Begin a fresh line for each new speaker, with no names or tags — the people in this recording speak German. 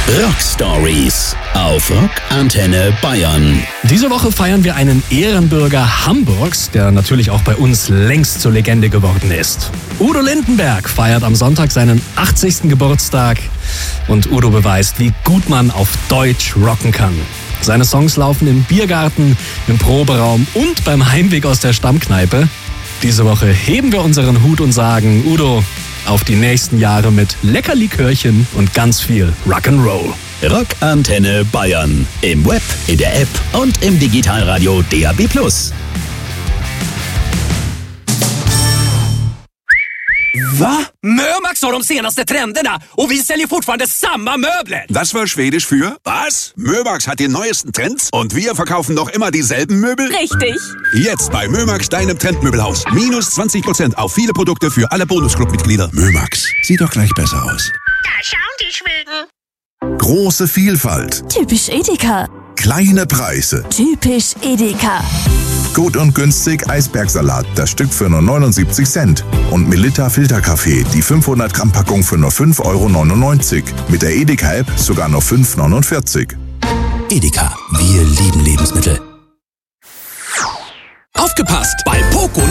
Rock Stories auf Rock Antenne Bayern.
Diese Woche feiern wir einen Ehrenbürger Hamburgs, der natürlich auch bei uns längst zur Legende geworden ist. Udo Lindenberg feiert am Sonntag seinen 80. Geburtstag und Udo beweist, wie gut man auf Deutsch rocken kann. Seine Songs laufen im Biergarten, im Proberaum und beim Heimweg aus der Stammkneipe. Diese Woche heben wir unseren Hut und sagen, Udo, auf die nächsten Jahre mit lecker Likörchen und ganz viel Rock'n'Roll.
Rock Antenne Bayern. Im Web, in der App und im Digitalradio DAB+.
Va? Mömax har de senaste trenderna och vi säljer fortfarande samma möbler.
Das war Schwedisch für was? Mömax hat die neuesten Trends und wir verkaufen noch immer dieselben Möbel?
Richtig.
Jetzt bei Mömax, deinem Trendmöbelhaus. Minus 20% auf viele Produkte für alle Bonusclub-Mitglieder. Mömax, sieht doch gleich besser aus.
Da schauen die Schweden.
Große Vielfalt,
Typisch Edeka.
kleine Preise.
Typisch Edeka.
Gut und günstig Eisbergsalat, das Stück für nur 79 Cent. Und Melitta Filterkaffee, die 500 Gramm Packung für nur 5,99 €. Mit der Edeka-App sogar nur 5,49 €.
Edeka, wir lieben Lebensmittel.
Aufgepasst! Bei Poco